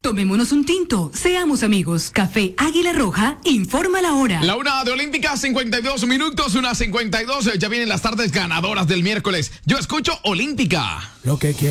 Tomémonos un tinto, seamos amigos. Café Águila Roja, informa la hora. La una de Olímpica, 52 minutos, 1:52. Ya vienen las tardes ganadoras del miércoles. Yo escucho Olímpica. Lo que quiero.